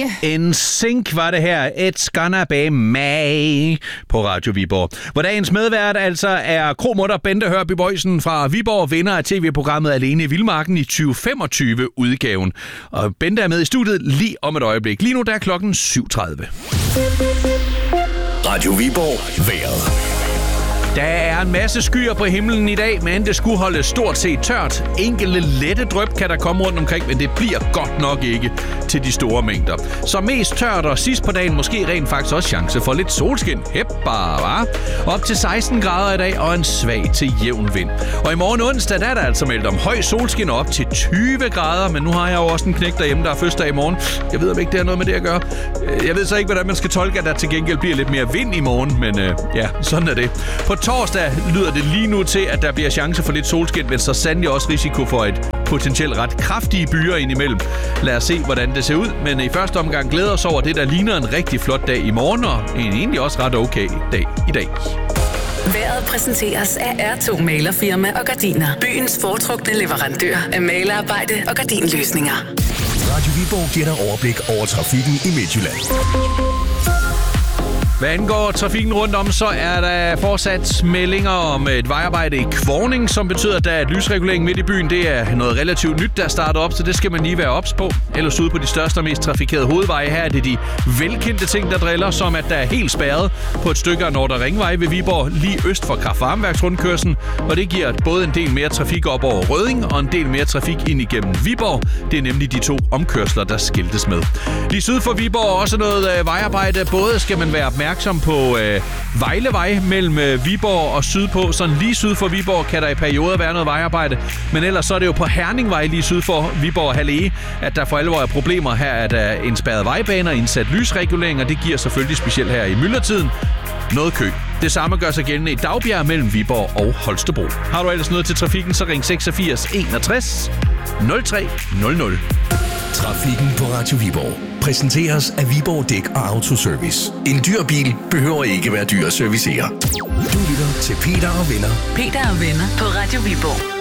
En sync var det her. It's gonna be May på Radio Viborg. Hvor dagens medvært altså er kromutter Bente Hørby Boysen fra Viborg, vinder af tv-programmet Alene i Vildmarken i 2025-udgaven. Og Bente er med i studiet lige om et øjeblik. Lige nu der er klokken 7:30. Radio Viborg vejret. Der er en masse skyer på himlen i dag, men det skulle holde stort set tørt. Enkelte lette dryp kan der komme rundt omkring, men det bliver godt nok ikke til de store mængder. Så mest tørt og sidst på dagen måske rent faktisk også chance for lidt solskin. Heppa, op til 16 grader i dag og en svag til jævn vind. Og i morgen onsdag der er der altså meldt om høj solskin op til 20 grader, men nu har jeg jo også en knægt derhjemme, der er fødselsdag i morgen. Jeg ved ikke, det har noget med det at gøre. Jeg ved så ikke, hvordan man skal tolke, at der til gengæld bliver lidt mere vind i morgen, men ja, sådan er det. På torsdag lyder det lige nu til, at der bliver chance for lidt solskin, men så sandelig også risiko for et potentielt ret kraftige byer indimellem. Lad os se, hvordan det ser ud, men i første omgang glæder os over det, der ligner en rigtig flot dag i morgen, og en egentlig også ret okay dag i dag. Vejret præsenteres af R2 Malerfirma og Gardiner. Byens foretrukne leverandør af malerarbejde og gardinløsninger. Radio Viborg giver dig overblik over trafikken i Midtjylland. Hvad angår trafikken rundt om, så er der fortsat meldinger om et vejarbejde i Kvorning, som betyder, at der er et lysregulering midt i byen. Det er noget relativt nyt, der starter op, så det skal man lige være ops på. Ellers ude på de største og mest trafikerede hovedveje her er det de velkendte ting, der driller, som at der er helt spærret på et stykke af Nordre Ringvej ved Viborg, lige øst for Kraft-Varmeværksrundkørslen. Og det giver både en del mere trafik op over Rødding og en del mere trafik ind igennem Viborg. Det er nemlig de to omkørsler, der skiltes med. Lige syd for Viborg er også noget vejarbejde. Både skal man være opmærksom på Vejlevej mellem Viborg og sydpå. Sådan lige syd for Viborg kan der i perioder være noget vejarbejde. Men ellers så er det jo på Herningvej lige syd for Viborg og Halle, at der for alvor er problemer. Her er der en spærret vejbane og indsat lysregulering, og det giver selvfølgelig specielt her i myldretiden noget kø. Det samme gør sig gældende i Dagbjerg mellem Viborg og Holstebro. Har du ellers noget til trafikken, så ring 86 61 03 00. Trafikken på Radio Viborg præsenteres af Viborg Dæk og Autoservice. En dyr bil behøver ikke være dyr at servicere. Du lytter til Peter og Venner. Peter og Venner på Radio Viborg.